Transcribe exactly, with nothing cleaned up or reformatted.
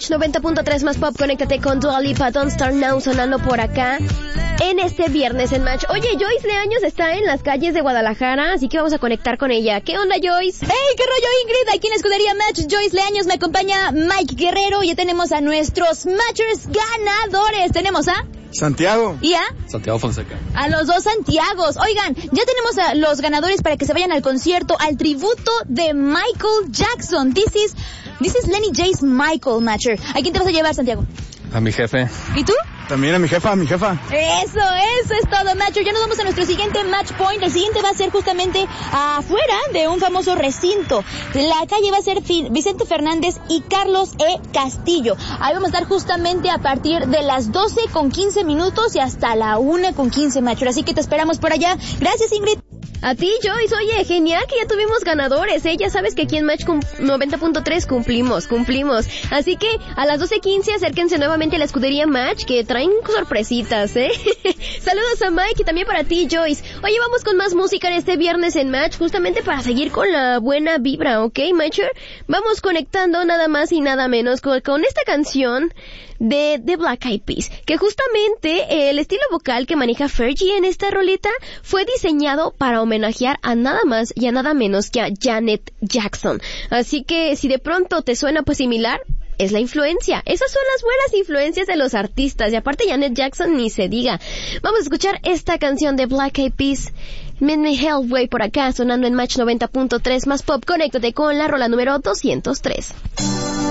Match noventa punto tres más pop. Conéctate con Dua Lipa, Don't Start Now, sonando por acá en este viernes en Match. Oye, Joyce Leaños está en las calles de Guadalajara, así que vamos a conectar con ella. ¿Qué onda, Joyce? ¡Hey, qué rollo, Ingrid! Aquí en Escudería Match, Joyce Leaños, me acompaña Mike Guerrero. Ya tenemos a nuestros Matchers ganadores. Tenemos a... Santiago. ¿Y a? Santiago Fonseca. A los dos Santiagos. Oigan, ya tenemos a los ganadores para que se vayan al concierto, al tributo de Michael Jackson. This is, this is Lenny J's Michael Matcher. ¿A quién te vas a llevar, Santiago? A mi jefe. ¿Y tú? También a mi jefa, a mi jefa. Eso, eso es todo, Matcher. Ya nos vamos a nuestro siguiente match point. El siguiente va a ser justamente afuera de un famoso recinto. La calle va a ser Vicente Fernández y Carlos E. Castillo. Ahí vamos a estar justamente a partir de las doce con quince minutos y hasta la una con quince, Matcher. Así que te esperamos por allá. Gracias, Ingrid. A ti, Joyce. Oye, genial que ya tuvimos ganadores, ¿eh? Ya sabes que aquí en Match noventa punto tres cumplimos, cumplimos. Así que a las doce quince acérquense nuevamente a la escudería Match, que traen sorpresitas, ¿eh? Saludos a Mike y también para ti, Joyce. Oye, vamos con más música en este viernes en Match, justamente para seguir con la buena vibra, ¿ok, Matcher? Vamos conectando nada más y nada menos con, con esta canción de The Black Eyed Peas, que justamente eh, el estilo vocal que maneja Fergie en esta rolita fue diseñado para homenajear a nada más y a nada menos que a Janet Jackson. Así que si de pronto te suena pues similar, es la influencia. Esas son las buenas influencias de los artistas. Y aparte Janet Jackson ni se diga. Vamos a escuchar esta canción de Black Eyed Peas, Meet Me Halfway, por acá sonando en Match noventa punto tres más pop. Conéctate con la rola número doscientos tres.